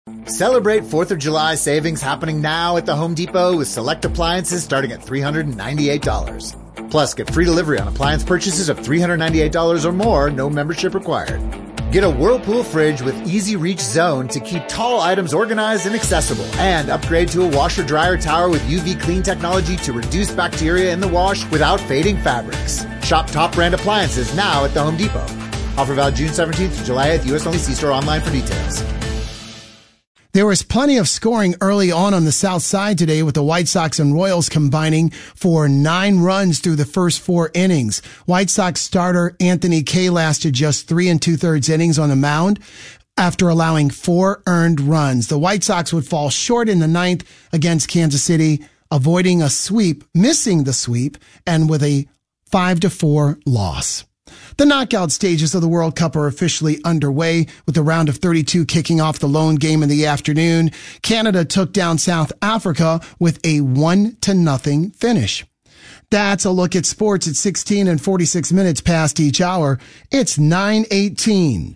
Celebrate 4th of July savings happening now at the Home Depot with select appliances starting at $398. Plus, get free delivery on appliance purchases of $398 or more, no membership required. Get a Whirlpool fridge with easy reach zone to keep tall items organized and accessible. And upgrade to a washer-dryer tower with UV clean technology to reduce bacteria in the wash without fading fabrics. Shop top brand appliances now at the Home Depot. Offer valid June 17th to July 8th. U.S. only. See store online for details. There was plenty of scoring early on the South Side today, with the White Sox and Royals combining for 9 runs through the first 4 innings. White Sox starter Anthony Kay lasted just 3 2/3 innings on the mound after allowing 4 earned runs. The White Sox would fall short in the 9th against Kansas City, avoiding a sweep, missing the sweep, and with a 5-4 loss. The knockout stages of the World Cup are officially underway, with the round of 32 kicking off the lone game in the afternoon. Canada took down South Africa with a 1-0 finish. That's a look at sports at 16 and 46 minutes past each hour. It's 9:18.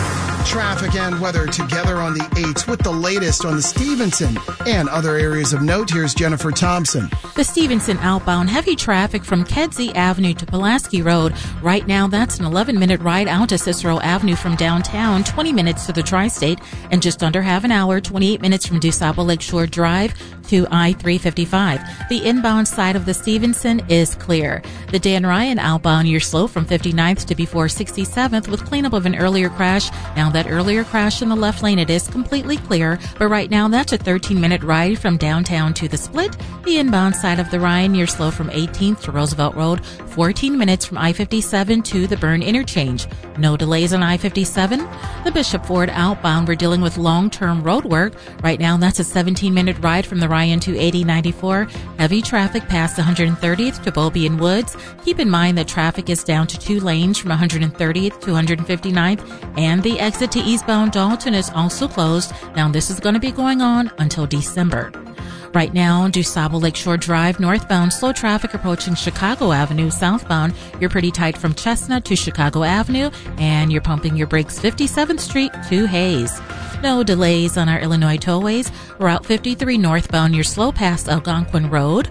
Traffic and weather together on the 8s with the latest on the Stevenson and other areas of note. Here's Jennifer Thompson. The Stevenson outbound, heavy traffic from Kedzie Avenue to Pulaski Road. Right now, that's an 11-minute ride out to Cicero Avenue from downtown, 20 minutes to the Tri-State, and just under half an hour, 28 minutes from DuSable Lakeshore Drive to I-355. The inbound side of the Stevenson is clear. The Dan Ryan outbound, you're slow from 59th to before 67th with cleanup of an earlier crash. Now that earlier crash in the left lane, it is completely clear, but right now that's a 13-minute ride from downtown to the Split. The inbound side of the Ryan, you're slow from 18th to Roosevelt Road, 14 minutes from I-57 to the Byrne interchange. No delays on I-57. The Bishop Ford outbound, we're dealing with long-term road work. Right now that's a 17-minute ride from the Ryan to 8094. Heavy traffic past 130th to Bobby and Woods. Keep in mind that traffic is down to 2 lanes from 130th to 159th, and the exit to eastbound Dalton is also closed. Now this is going to be going on until December. Right now, DuSable Lakeshore Drive northbound, slow traffic approaching Chicago Avenue. Southbound, you're pretty tight from Chestnut to Chicago Avenue, and you're pumping your brakes 57th Street to Hayes. No delays on our Illinois tollways. Route 53 northbound, you're slow past Algonquin Road.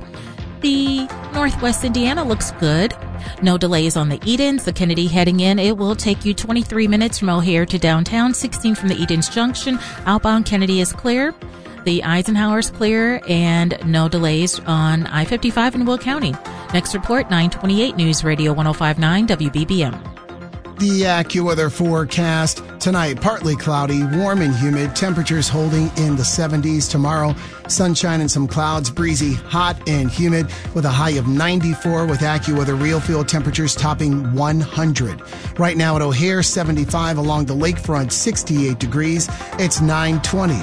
The Northwest Indiana looks good. No delays on the Edens. The Kennedy heading in, it will take you 23 minutes from O'Hare to downtown, 16 from the Edens Junction. Outbound Kennedy is clear. The Eisenhower's clear, and no delays on I-55 in Will County. Next report, 928 News Radio 105.9 WBBM. The AccuWeather forecast tonight, partly cloudy, warm and humid, temperatures holding in the 70s. Tomorrow, sunshine and some clouds, breezy, hot and humid with a high of 94 with AccuWeather real field temperatures topping 100. Right now at O'Hare, 75, along the lakefront, 68 degrees. It's 9:20.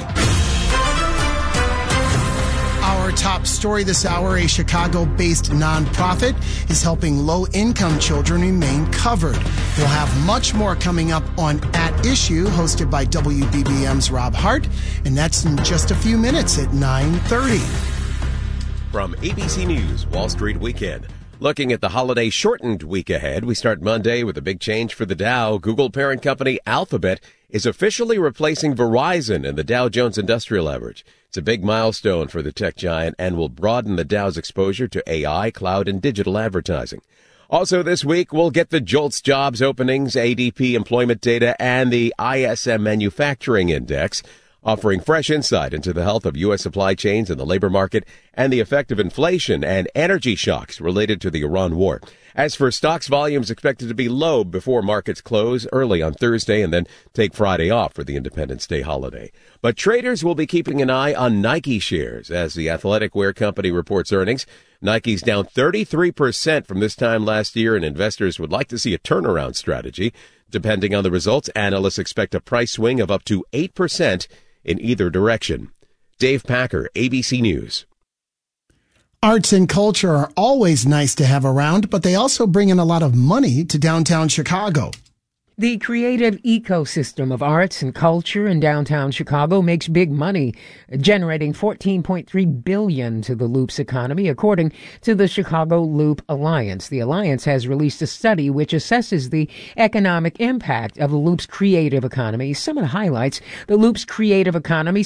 Our top story this hour, a Chicago-based nonprofit is helping low-income children remain covered. We'll have much more coming up on At Issue, hosted by WBBM's Rob Hart, and that's in just a few minutes at 9:30. From ABC News, Wall Street Weekend. Looking at the holiday shortened week ahead, we start Monday with a big change for the Dow. Google parent company Alphabet is officially replacing Verizon in the Dow Jones Industrial Average. It's a big milestone for the tech giant and will broaden the Dow's exposure to AI, cloud, and digital advertising. Also this week, we'll get the JOLTS jobs openings, ADP employment data, and the ISM Manufacturing Index, offering fresh insight into the health of U.S. supply chains and the labor market and the effect of inflation and energy shocks related to the Iran war. As for stocks, volumes expected to be low before markets close early on Thursday and then take Friday off for the Independence Day holiday. But traders will be keeping an eye on Nike shares as the athletic wear company reports earnings. Nike's down 33% from this time last year, and investors would like to see a turnaround strategy. Depending on the results, analysts expect a price swing of up to 8% in either direction. Dave Packer, ABC News. Arts and culture are always nice to have around, but they also bring in a lot of money to downtown Chicago. The creative ecosystem of arts and culture in downtown Chicago makes big money, generating $14.3 billion to the Loop's economy, according to the Chicago Loop Alliance. The Alliance has released a study which assesses the economic impact of the Loop's creative economy. Some of the highlights: the Loop's creative economy